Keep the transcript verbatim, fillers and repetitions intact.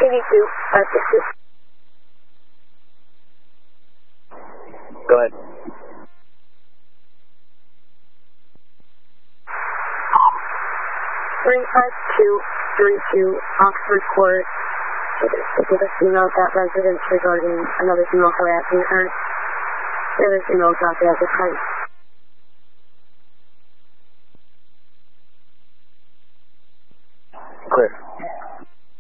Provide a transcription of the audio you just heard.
eighty-two, five sixty. Go ahead. three five two three two, Oxford Court. To give us email that residence regarding another female harassing her. The other female dropped it at the time.